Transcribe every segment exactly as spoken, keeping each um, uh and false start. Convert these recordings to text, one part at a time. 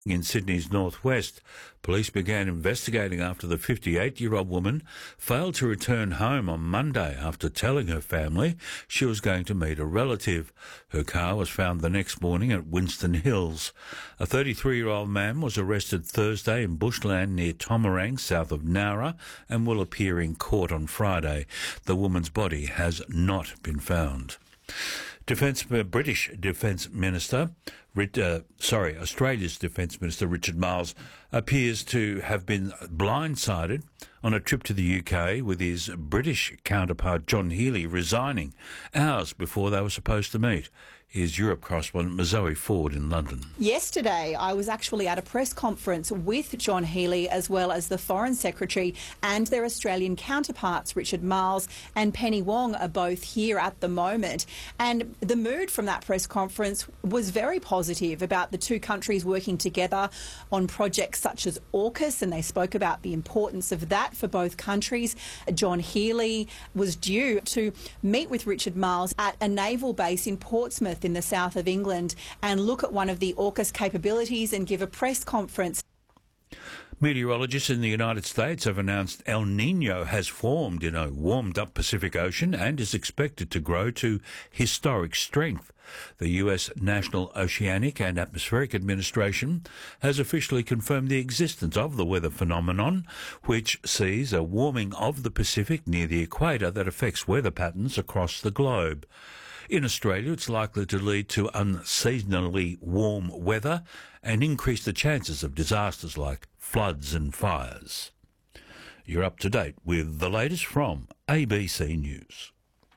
In Sydney's northwest, police began investigating after the fifty-eight-year-old woman failed to return home on Monday after telling her family she was going to meet a relative. Her car was found the next morning at Winston Hills. A thirty-three-year-old man was arrested Thursday in bushland near Tomarang, south of Nowra, and will appear in court on Friday. The woman's body has not been found. Defence uh, British Defence Minister, uh, sorry, Australia's Defence Minister Richard Marles appears to have been blindsided on a trip to the U K with his British counterpart John Healey resigning hours before they were supposed to meet. Here's Europe correspondent Zoe Ford in London. Yesterday, I was actually at a press conference with John Healey as well as the Foreign Secretary and their Australian counterparts, Richard Marles and Penny Wong, are both here at the moment. And the mood from that press conference was very positive about the two countries working together on projects such as AUKUS, and they spoke about the importance of that for both countries. John Healey was due to meet with Richard Marles at a naval base in Portsmouth in the south of England and look at one of the AUKUS capabilities and give a press conference. Meteorologists in the United States have announced El Niño has formed in a warmed-up Pacific Ocean and is expected to grow to historic strength. The U S National Oceanic and Atmospheric Administration has officially confirmed the existence of the weather phenomenon, which sees a warming of the Pacific near the equator that affects weather patterns across the globe. In Australia, it's likely to lead to unseasonably warm weather and increase the chances of disasters like floods and fires. You're up to date with the latest from A B C News.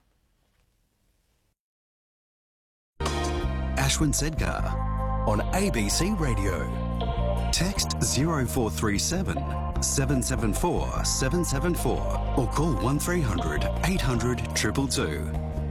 Ashwin Sedgar on A B C Radio. Text zero four three seven, seven seven four, seven seven four or call one three hundred, eight hundred, two two two.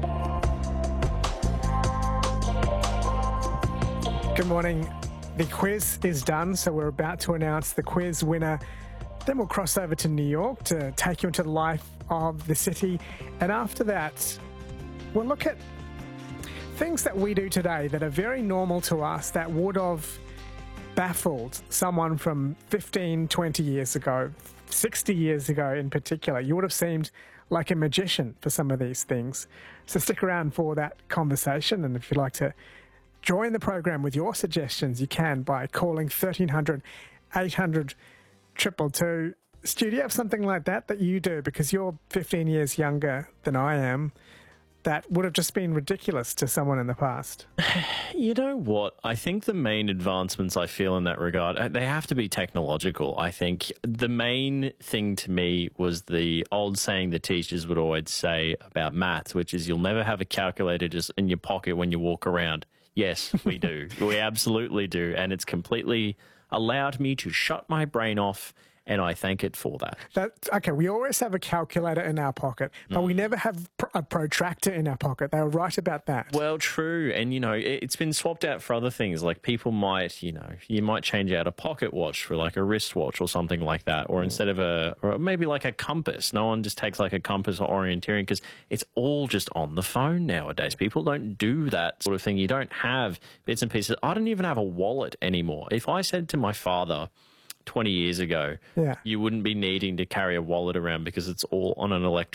Good morning. The quiz is done, so we're about to announce the quiz winner. Then we'll cross over to New York to take you into the life of the city. And after that, we'll look at things that we do today that are very normal to us that would have baffled someone from fifteen, twenty years ago, sixty years ago in particular. You would have seemed like a magician for some of these things. So stick around for that conversation, and if you'd like to join the program with your suggestions, you can by calling thirteen hundred, eight hundred, two two two. Stu, do you have something like that that you do because you're fifteen years younger than I am that would have just been ridiculous to someone in the past? You know what? I think the main advancements I feel in that regard, they have to be technological. I think the main thing to me was the old saying the teachers would always say about maths, which is you'll never have a calculator just in your pocket when you walk around. Yes, we do. We absolutely do. And it's completely allowed me to shut my brain off, and I thank it for that. that okay, we always have a calculator in our pocket, but mm. we never have a protractor in our pocket. They were right about that. Well, true. And, you know, it's been swapped out for other things. Like people might, you know, you might change out a pocket watch for like a wristwatch or something like that. Or instead of a, or maybe like a compass. No one just takes like a compass or orienteering because it's all just on the phone nowadays. People don't do that sort of thing. You don't have bits and pieces. I don't even have a wallet anymore. If I said to my father twenty years ago, yeah. you wouldn't be needing to carry a wallet around because it's all on an electronic